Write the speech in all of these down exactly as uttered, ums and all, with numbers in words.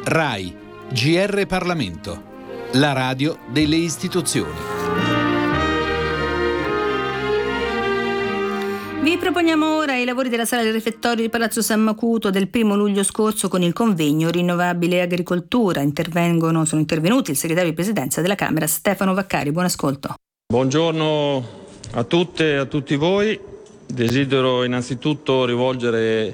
RAI, G R Parlamento, la radio delle istituzioni. Vi proponiamo ora i lavori della sala del refettorio di Palazzo San Macuto del primo luglio scorso con il convegno Rinnovabile Agricoltura. Intervengono, sono intervenuti il segretario di presidenza della Camera Stefano Vaccari. Buon ascolto. Buongiorno a tutte e a tutti voi. Desidero innanzitutto rivolgere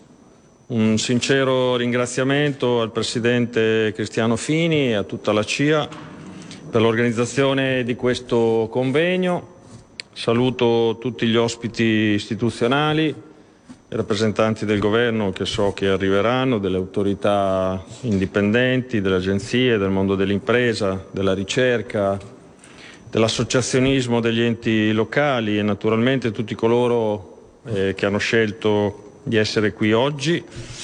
un sincero ringraziamento al Presidente Cristiano Fini e a tutta la C I A per l'organizzazione di questo convegno. Saluto tutti gli ospiti istituzionali, i rappresentanti del governo che so che arriveranno, delle autorità indipendenti, delle agenzie, del mondo dell'impresa, della ricerca, dell'associazionismo degli enti locali e naturalmente tutti coloro eh, che hanno scelto di essere qui oggi.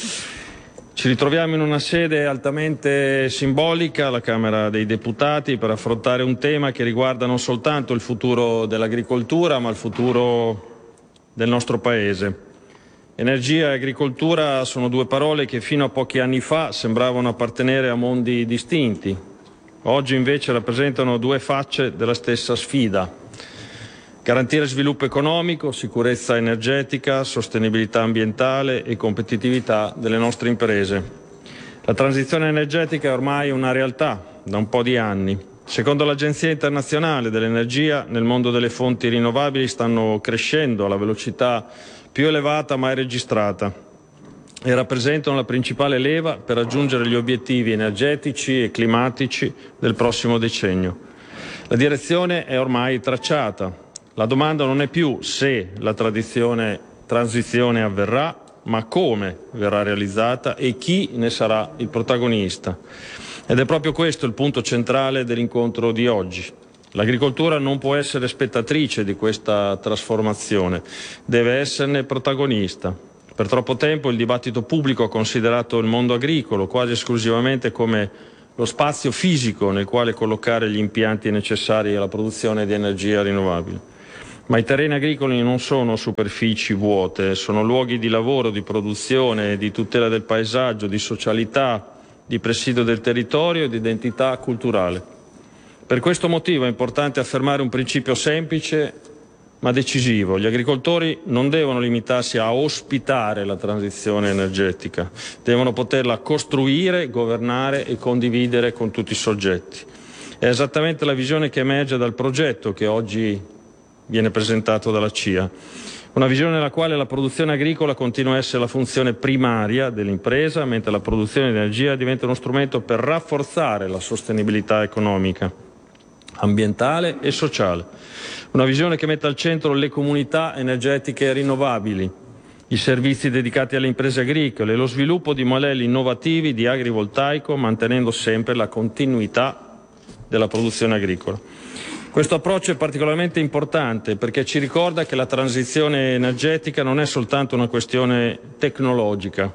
Ci ritroviamo in una sede altamente simbolica, la Camera dei Deputati, per affrontare un tema che riguarda non soltanto il futuro dell'agricoltura, ma il futuro del nostro Paese. Energia e agricoltura sono due parole che fino a pochi anni fa sembravano appartenere a mondi distinti. Oggi invece rappresentano due facce della stessa sfida. Garantire sviluppo economico, sicurezza energetica, sostenibilità ambientale e competitività delle nostre imprese. La transizione energetica è ormai una realtà da un po' di anni. Secondo l'Agenzia Internazionale dell'Energia, nel mondo delle fonti rinnovabili stanno crescendo alla velocità più elevata mai registrata e rappresentano la principale leva per raggiungere gli obiettivi energetici e climatici del prossimo decennio. La direzione è ormai tracciata. La domanda non è più se la tradizione transizione avverrà, ma come verrà realizzata e chi ne sarà il protagonista. Ed è proprio questo il punto centrale dell'incontro di oggi. L'agricoltura non può essere spettatrice di questa trasformazione, deve esserne protagonista. Per troppo tempo il dibattito pubblico ha considerato il mondo agricolo quasi esclusivamente come lo spazio fisico nel quale collocare gli impianti necessari alla produzione di energia rinnovabile. Ma i terreni agricoli non sono superfici vuote, sono luoghi di lavoro, di produzione, di tutela del paesaggio, di socialità, di presidio del territorio e di identità culturale. Per questo motivo è importante affermare un principio semplice ma decisivo. Gli agricoltori non devono limitarsi a ospitare la transizione energetica, devono poterla costruire, governare e condividere con tutti i soggetti. È esattamente la visione che emerge dal progetto che oggi viene presentato dalla C I A. Una visione nella quale la produzione agricola continua a essere la funzione primaria dell'impresa, mentre la produzione di energia diventa uno strumento per rafforzare la sostenibilità economica, ambientale e sociale. Una visione che mette al centro le comunità energetiche rinnovabili, i servizi dedicati alle imprese agricole e lo sviluppo di modelli innovativi di agrivoltaico, mantenendo sempre la continuità della produzione agricola. Questo approccio è particolarmente importante perché ci ricorda che la transizione energetica non è soltanto una questione tecnologica,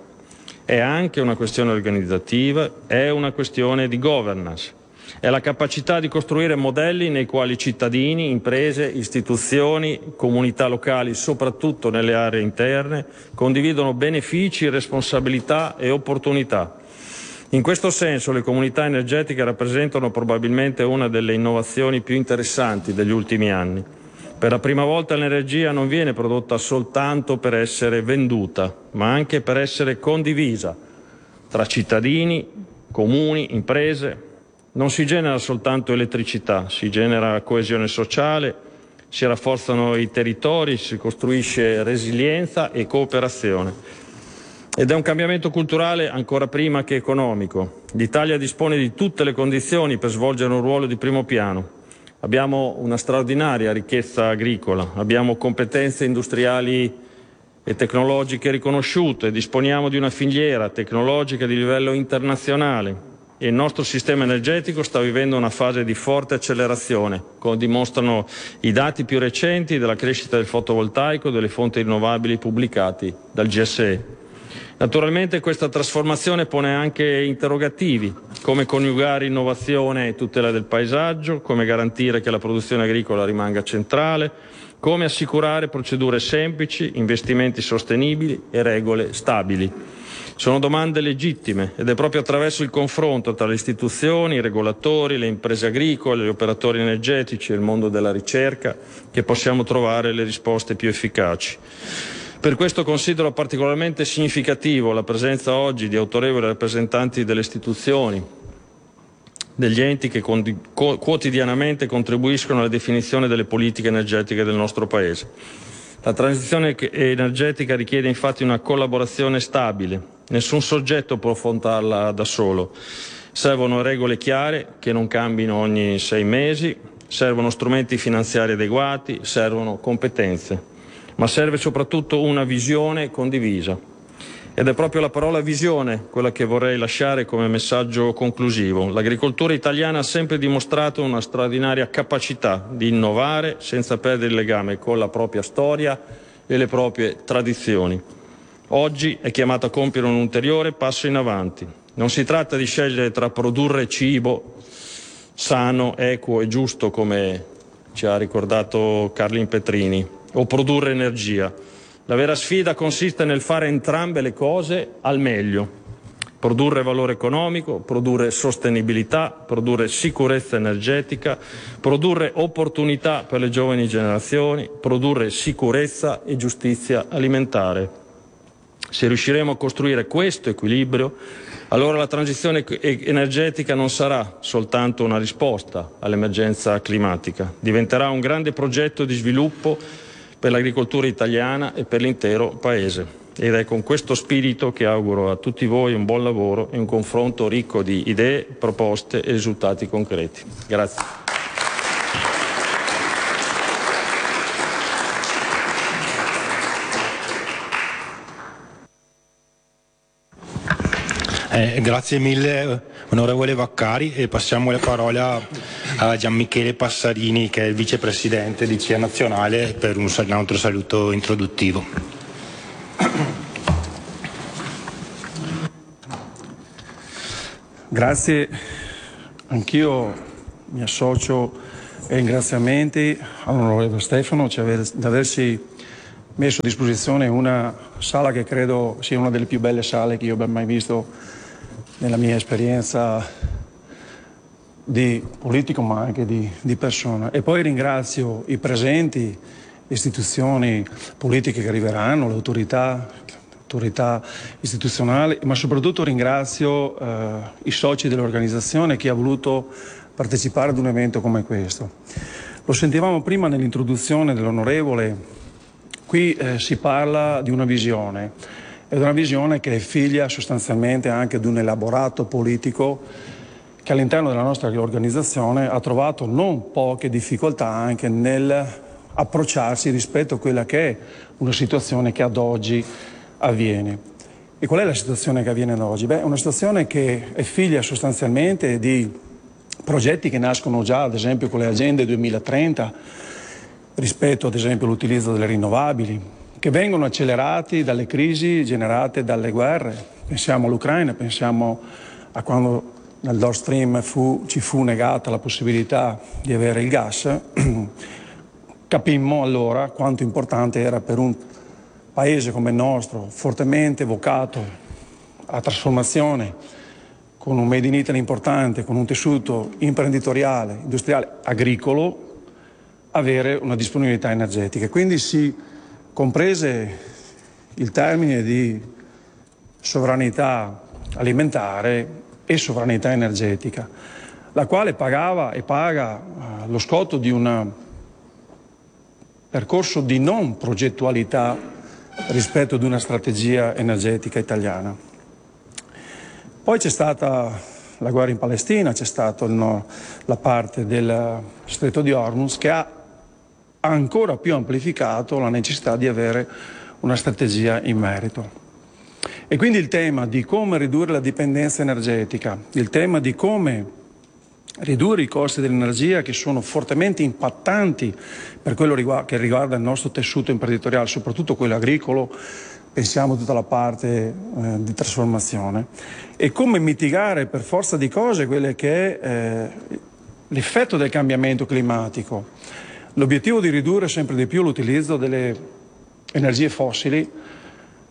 è anche una questione organizzativa, è una questione di governance. È la capacità di costruire modelli nei quali cittadini, imprese, istituzioni, comunità locali, soprattutto nelle aree interne, condividono benefici, responsabilità e opportunità. In questo senso le comunità energetiche rappresentano probabilmente una delle innovazioni più interessanti degli ultimi anni. Per la prima volta l'energia non viene prodotta soltanto per essere venduta, ma anche per essere condivisa tra cittadini, comuni, imprese. Non si genera soltanto elettricità, si genera coesione sociale, si rafforzano i territori, si costruisce resilienza e cooperazione. Ed è un cambiamento culturale ancora prima che economico. L'Italia dispone di tutte le condizioni per svolgere un ruolo di primo piano. Abbiamo una straordinaria ricchezza agricola, abbiamo competenze industriali e tecnologiche riconosciute, disponiamo di una filiera tecnologica di livello internazionale e il nostro sistema energetico sta vivendo una fase di forte accelerazione, come dimostrano i dati più recenti della crescita del fotovoltaico e delle fonti rinnovabili pubblicati dal G S E. Naturalmente questa trasformazione pone anche interrogativi, come coniugare innovazione e tutela del paesaggio, come garantire che la produzione agricola rimanga centrale, come assicurare procedure semplici, investimenti sostenibili e regole stabili. Sono domande legittime ed è proprio attraverso il confronto tra le istituzioni, i regolatori, le imprese agricole, gli operatori energetici e il mondo della ricerca che possiamo trovare le risposte più efficaci. Per questo considero particolarmente significativo la presenza oggi di autorevoli rappresentanti delle istituzioni, degli enti che quotidianamente contribuiscono alla definizione delle politiche energetiche del nostro Paese. La transizione energetica richiede infatti una collaborazione stabile. Nessun soggetto può affrontarla da solo. Servono regole chiare che non cambino ogni sei mesi, servono strumenti finanziari adeguati, servono competenze, ma serve soprattutto una visione condivisa. Ed è proprio la parola visione quella che vorrei lasciare come messaggio conclusivo. L'agricoltura italiana ha sempre dimostrato una straordinaria capacità di innovare senza perdere il legame con la propria storia e le proprie tradizioni. Oggi è chiamata a compiere un ulteriore passo in avanti. Non si tratta di scegliere tra produrre cibo sano, equo e giusto, come ci ha ricordato Carlin Petrini, o produrre energia. La vera sfida consiste nel fare entrambe le cose al meglio. Produrre valore economico, produrre sostenibilità, produrre sicurezza energetica, produrre opportunità per le giovani generazioni, produrre sicurezza e giustizia alimentare. Se riusciremo a costruire questo equilibrio, allora la transizione energetica non sarà soltanto una risposta all'emergenza climatica, diventerà un grande progetto di sviluppo per l'agricoltura italiana e per l'intero Paese. Ed è con questo spirito che auguro a tutti voi un buon lavoro e un confronto ricco di idee, proposte e risultati concreti. Grazie. Eh, grazie mille onorevole Vaccari e passiamo la parola a Gianmichele Passarini che è il vicepresidente di C I A Nazionale per un altro saluto introduttivo. Grazie, anch'io mi associo ai ringraziamenti all'onorevole Stefano di averci messo a disposizione una sala che credo sia una delle più belle sale che io abbia mai visto nella mia esperienza di politico ma anche di, di persona. E poi ringrazio i presenti, le istituzioni politiche che arriveranno, le autorità, autorità istituzionali, ma soprattutto ringrazio eh, i soci dell'organizzazione, chi ha voluto partecipare ad un evento come questo. Lo sentivamo prima nell'introduzione dell'onorevole, qui eh, si parla di una visione. È una visione che è figlia sostanzialmente anche di un elaborato politico che all'interno della nostra organizzazione ha trovato non poche difficoltà anche nel approcciarsi rispetto a quella che è una situazione che ad oggi avviene. E qual è la situazione che avviene ad oggi? Beh, è una situazione che è figlia sostanzialmente di progetti che nascono già, ad esempio, con le agende duemilatrenta, rispetto ad esempio all'utilizzo delle rinnovabili, che vengono accelerati dalle crisi generate dalle guerre. Pensiamo all'Ucraina, pensiamo a quando nel Nord Stream fu, ci fu negata la possibilità di avere il gas. Capimmo allora quanto importante era per un paese come il nostro, fortemente vocato a trasformazione, con un Made in Italy importante, con un tessuto imprenditoriale, industriale, agricolo, avere una disponibilità energetica. Quindi si comprese il termine di sovranità alimentare e sovranità energetica, la quale pagava e paga lo scotto di un percorso di non progettualità rispetto ad una strategia energetica italiana. Poi c'è stata la guerra in Palestina, c'è stata no, la parte del Stretto di Hormuz che ha ancora più amplificato la necessità di avere una strategia in merito. E quindi il tema di come ridurre la dipendenza energetica, il tema di come ridurre i costi dell'energia che sono fortemente impattanti per quello che riguarda il nostro tessuto imprenditoriale, soprattutto quello agricolo, pensiamo a tutta la parte eh, di trasformazione, e come mitigare per forza di cose quelle che è eh, l'effetto del cambiamento climatico. L'obiettivo di ridurre sempre di più l'utilizzo delle energie fossili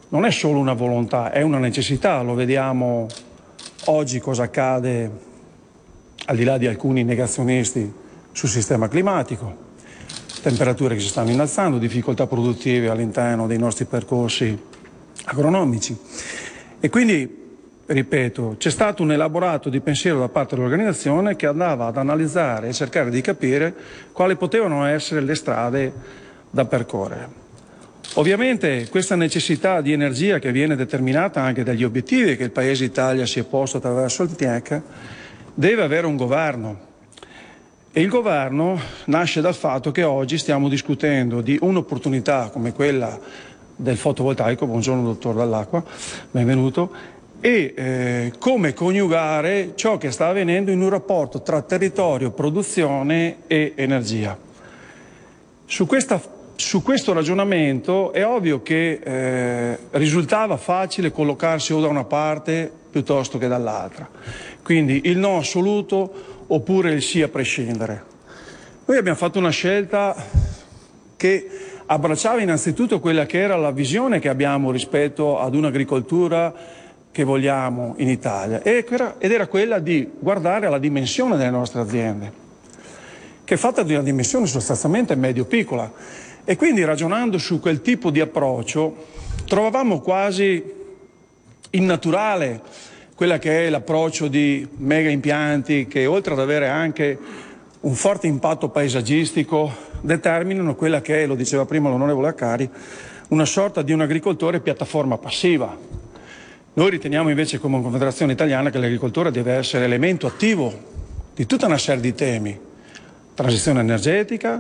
non è solo una volontà, è una necessità. Lo vediamo oggi cosa accade al di là di alcuni negazionisti sul sistema climatico. Temperature che si stanno innalzando, difficoltà produttive all'interno dei nostri percorsi agronomici. E quindi, ripeto, c'è stato un elaborato di pensiero da parte dell'organizzazione che andava ad analizzare e cercare di capire quali potevano essere le strade da percorrere. Ovviamente questa necessità di energia, che viene determinata anche dagli obiettivi che il Paese Italia si è posto attraverso il P N I E C, deve avere un governo. E il governo nasce dal fatto che oggi stiamo discutendo di un'opportunità come quella del fotovoltaico, buongiorno dottor Dall'Acqua, benvenuto, e eh, come coniugare ciò che sta avvenendo in un rapporto tra territorio, produzione e energia. Su, questa, su questo ragionamento è ovvio che eh, risultava facile collocarsi o da una parte piuttosto che dall'altra. Quindi il no assoluto oppure il sì a prescindere. Noi abbiamo fatto una scelta che abbracciava innanzitutto quella che era la visione che abbiamo rispetto ad un'agricoltura che vogliamo in Italia, ed era quella di guardare alla dimensione delle nostre aziende, che è fatta di una dimensione sostanzialmente medio-piccola, e quindi ragionando su quel tipo di approccio trovavamo quasi innaturale quella che è l'approccio di mega impianti che, oltre ad avere anche un forte impatto paesaggistico, determinano quella che è, lo diceva prima l'onorevole Vaccari, una sorta di un agricoltore piattaforma passiva. Noi riteniamo invece come Confederazione Italiana che l'agricoltura deve essere elemento attivo di tutta una serie di temi: transizione energetica,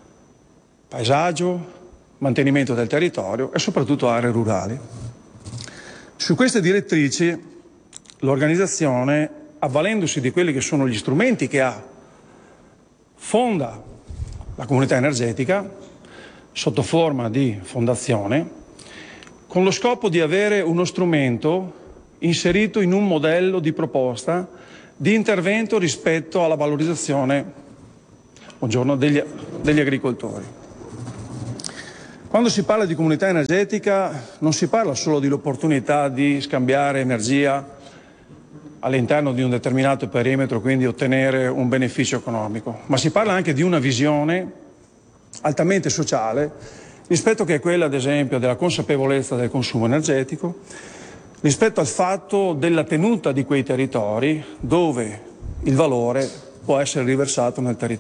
paesaggio, mantenimento del territorio e soprattutto aree rurali. Su queste direttrici l'organizzazione, avvalendosi di quelli che sono gli strumenti che ha, fonda la comunità energetica sotto forma di fondazione, con lo scopo di avere uno strumento inserito in un modello di proposta di intervento rispetto alla valorizzazione, buongiorno, degli, degli agricoltori. Quando si parla di comunità energetica non si parla solo dell'opportunità di scambiare energia all'interno di un determinato perimetro, quindi ottenere un beneficio economico, ma si parla anche di una visione altamente sociale, rispetto che è quella, ad esempio, della consapevolezza del consumo energetico, rispetto al fatto della tenuta di quei territori dove il valore può essere riversato nel territorio.